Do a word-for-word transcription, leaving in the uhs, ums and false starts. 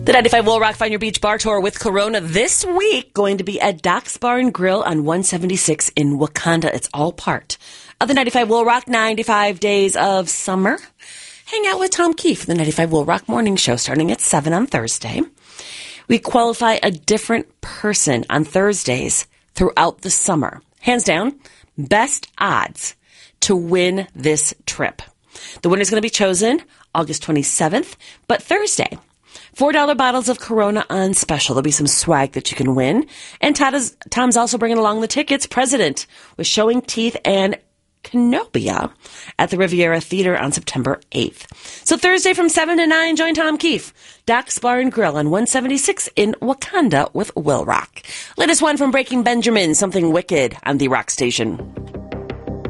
The ninety-five Will Rock Find Your Beach Bar Tour with Corona this week going to be at Doc's Bar and Grill on one seventy-six in Wakanda. It's all part of the ninety-five Will Rock ninety-five Days of Summer. Hang out with Tom Keefe for the ninety-five Will Rock Morning Show starting at seven on Thursday. We qualify a different person on Thursdays throughout the summer. Hands down, best odds to win this trip. The winner is going to be chosen August twenty-seventh, but Thursday. four dollar bottles of Corona on special. There'll be some swag that you can win. And Todd is, Tom's also bringing along the tickets. President with Showing Teeth and Kenobia at the Riviera Theater on September eighth. So Thursday from seven to nine, join Tom Keefe. Doc's Bar and Grill on one seventy-six in Wakanda with Will Rock. Latest one from Breaking Benjamin, Something Wicked on the Rock Station.